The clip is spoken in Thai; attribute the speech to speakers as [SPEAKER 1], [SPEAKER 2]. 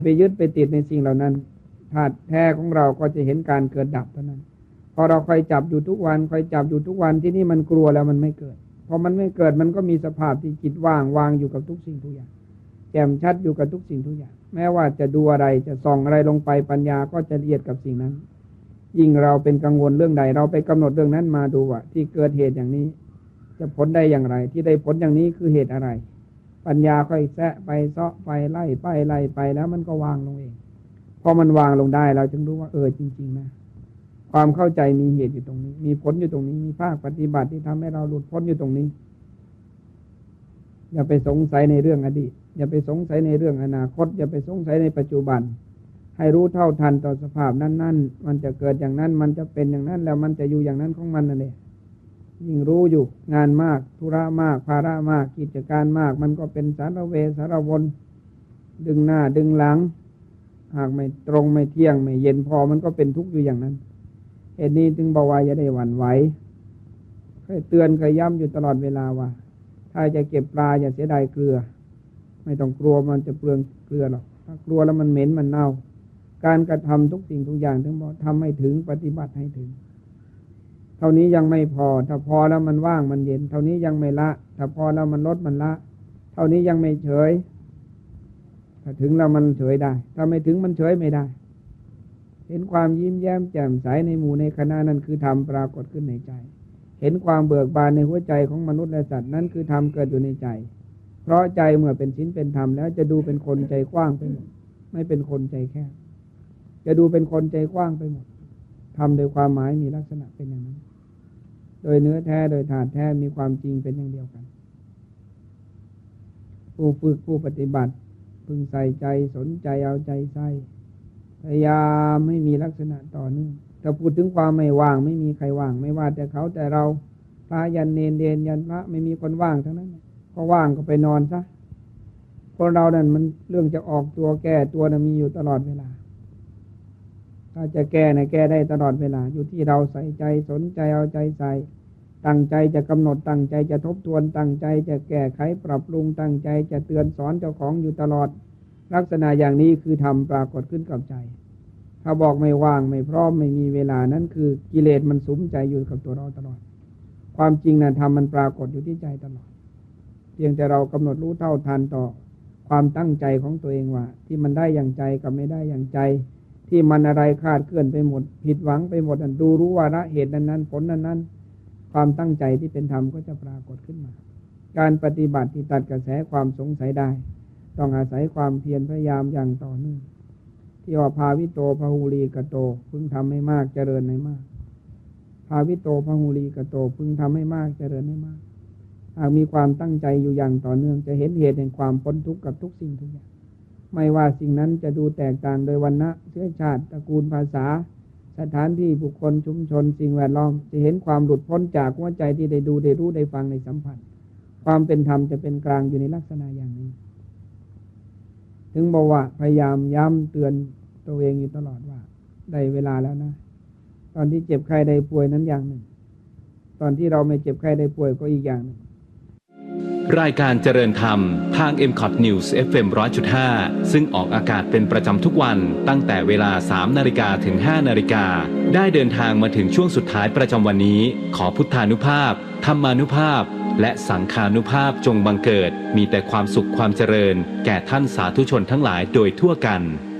[SPEAKER 1] ไปยึดไปติดในสิ่งเหล่านั้นธาตุแท้ของเราก็จะเห็นการเกิดดับเท่านั้นพอเราคอยจับอยู่ทุกวันคอยจับอยู่ทุกวันที่นี่มันกลัวแล้วมันไม่เกิดพอมันไม่เกิดมันก็มีสภาพที่จิตว่างอยู่กับทุกสิ่งทุกอย่างแจ่มชัดอยู่กับทุกสิ่งทุกอย่างแม้ว่าจะดูอะไรจะส่องอะไรลงไปปัญญาก็จะละเอียดกับสิ่งนั้นยิ่งเราเป็นกังวลเรื่องใดเราไปกำหนดเรื่องนั้นมาดูว่าที่เกิดเหตุอย่างนี้จะผลได้อย่างไรที่ได้ผลอย่างนี้คือเหตุอะไรปัญญาค่อยแซะไปเซาะไปไล่ไปแล้วมันก็วางลงเองพอมันวางลงได้เราจึงรู้ว่าจริงๆนะความเข้าใจมีเหตุอยู่ตรงนี้มีผลอยู่ตรงนี้มีภาคปฏิบัติที่ทำให้เราหลุดพ้นอยู่ตรงนี้อย่าไปสงสัยในเรื่องอดีตอย่าไปสงสัยในเรื่องอนาคตอย่าไปสงสัยในปัจจุบันให้รู้เท่าทันต่อสภาพนั้นๆมันจะเกิดอย่างนั้นมันจะเป็นอย่างนั้นแล้วมันจะอยู่อย่างนั้นของมันนั่นเองยิ่งรู้อยู่งานมากธุระมากภาระมากกิจการมากมันก็เป็นสารเวสารวนดึงหน้าดึงหลังหากไม่ตรงไม่เที่ยงไม่เย็นพอมันก็เป็นทุกข์อยู่อย่างนั้นเหตุนี้จึงบอกว่าอย่าได้หวั่นไหวเคยเตือนเคยย้ำอยู่ตลอดเวลาว่าถ้าจะเก็บปลาอย่าเสียดายเกลือไม่ต้องกลัวมันจะเปลืองเกลือหรอกถ้ากลัวแล้วมันเหม็นมันเน่าการกระทำทุกสิ่งทุกอย่างถึงบอกทำให้ถึงปฏิบัติให้ถึงเท่านี้ยังไม่พอถ้าพอแล้วมันว่างมันเย็นเท่านี้ยังไม่ละถ้าพอแล้วมันลดมันละเท่านี้ยังไม่เฉยถ้าถึงแล้วมันเฉยได้ถ้าไม่ถึงมันเฉยไม่ได้เห็นความยิ้มแย้มแจ่มใสในหมู่ในคณะนั้นคือธรรมปรากฏขึ้นในใจเห็นความเบิกบานในหัวใจของมนุษย์และสัตว์นั้นคือธรรมเกิดอยู่ในใจเพราะใจเมื่อเป็นศีลเป็นธรรมแล้วจะดูเป็นคนใจกว้างไปหมดไม่เป็นคนใจแคบจะดูเป็นคนใจกว้างไปหมดทำโดยความหมายมีลักษณะเป็นอย่างนั้นโดยเนื้อแท้โดยธาตุแท้มีความจริงเป็นอย่างเดียวกันผู้ฝึกผู้ปฏิบัติพึงใส่ใจสนใจเอาใจใส่พยายามไม่มีลักษณะต่อเนื่องถ้าพูดถึงความไม่ว่างไม่มีใครว่างไม่ว่าแต่เขาแต่เราพระยันเนรเดนยันพระไม่มีคนว่างทั้งนั้นก็ว่างก็ไปนอนซะคนเรานั่นมันเรื่องจะออกตัวแก้ตัวน่ะมีอยู่ตลอดเวลาถ้าจะแก้นะแก้ได้ตลอดเวลาอยู่ที่เราใส่ใจสนใจเอาใจใส่ตั้งใจจะกำหนดตั้งใจจะทบทวนตั้งใจจะแก้ไขปรับปรุงตั้งใจจะเตือนสอนเจ้าของอยู่ตลอดลักษณะอย่างนี้คือธรรมปรากฏขึ้นกับใจถ้าบอกไม่ว่างไม่พร้อมไม่มีเวลานั้นคือกิเลสมันสุมใจอยู่กับตัวเราตลอดความจริงนะธรรมมันปรากฏอยู่ที่ใจตลอดเพียงแต่เรากำหนดรู้เท่าทันต่อความตั้งใจของตัวเองว่าที่มันได้อย่างใจกับไม่ได้อย่างใจที่มันอะไรคลาดเคลื่อนไปหมดผิดหวังไปหมดดูรู้ว่าละเหตุนั้นผลนั้นความตั้งใจที่เป็นธรรมก็จะปรากฏขึ้นมาการปฏิบัติที่ตัดกระแสความสงสัยได้ต้องอาศัยความเพียรพยายามอย่างต่อเนื่องที่ว่าภาวิโตพหูลีกโตพึงทำให้มากเจริญให้มากภาวิโตพหูลีกโตพึงทำให้มากเจริญให้มากหากมีความตั้งใจอยู่อย่างต่อเนื่องจะเห็นเหตุแห่งความพ้นทุกข์กับทุกสิ่งทุกอย่างไม่ว่าสิ่งนั้นจะดูแตกต่างโดยวรรณะเชื้อชาติตระกูลภาษาสถานที่บุคคลชุมชนสิ่งแวดล้อมจะเห็นความหลุดพ้นจากหัวใจที่ได้ดูได้รู้ได้ฟังได้สัมผัสความเป็นธรรมจะเป็นกลางอยู่ในลักษณะอย่างนี้ถึงบอกว่าพยายามย้ำเตือนตัวเองอยู่ตลอดว่าได้เวลาแล้วนะตอนที่เจ็บไข้ได้ป่วยนั้นอย่างหนึ่งตอนที่เราไม่เจ็บไข้ได้ป่วยก็อีกอย่างหนึ่ง
[SPEAKER 2] รายการเจริญธรรมทาง MCOT News FM 100.5 ซึ่งออกอากาศเป็นประจำทุกวันตั้งแต่เวลา 3 นาฬิกาถึง 5 นาฬิกาได้เดินทางมาถึงช่วงสุดท้ายประจำวันนี้ขอพุทธานุภาพธรรมานุภาพและสังฆานุภาพจงบังเกิดมีแต่ความสุขความเจริญแก่ท่านสาธุชนทั้งหลายโดยทั่วกัน